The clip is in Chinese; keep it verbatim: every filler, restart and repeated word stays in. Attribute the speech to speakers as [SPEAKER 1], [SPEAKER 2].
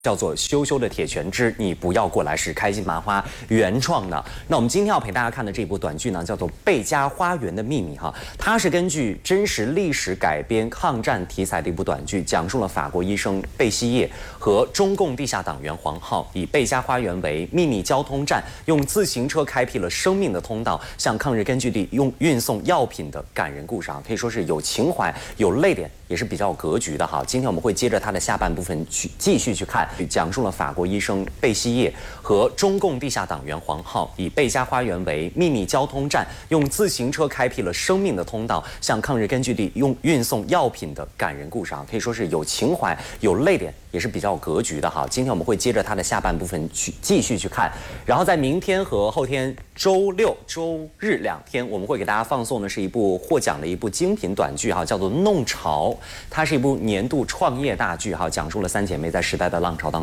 [SPEAKER 1] 叫做《羞羞的铁拳之你不要过来》，是开心麻花原创的。那我们今天要陪大家看的这部短剧呢，叫做《贝加花园的秘密》哈，它是根据真实历史改编抗战题材的一部短剧，讲述了法国医生贝希叶和中共地下党员黄浩以贝加花园为秘密交通站，用自行车开辟了生命的通道，向抗日根据地用运送药品的感人故事啊，可以说是有情怀、有泪点，也是比较有格局的哈。今天我们会接着它的下半部分去继续去看。 讲述了法国医生贝希叶和中共地下党员黄浩以贝加花园为秘密交通站，用自行车开辟了生命的通道，向抗日根据地用运送药品的感人故事啊，可以说是有情怀、有泪点，也是比较有格局的哈。今天我们会接着它的下半部分去继续去看，然后在明天和后天周六、周日两天，我们会给大家放送的是一部获奖的一部精品短剧哈，叫做《弄潮》，它是一部年度创业大剧哈，讲述了三姐妹在时代的浪潮当中。